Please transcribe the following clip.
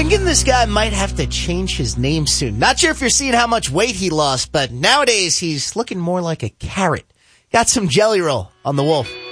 Thinking this guy might have to change his name soon. Not sure if you're seeing how much weight he lost, but nowadays he's looking more like a carrot. Got some Jelly Roll on the Wolf.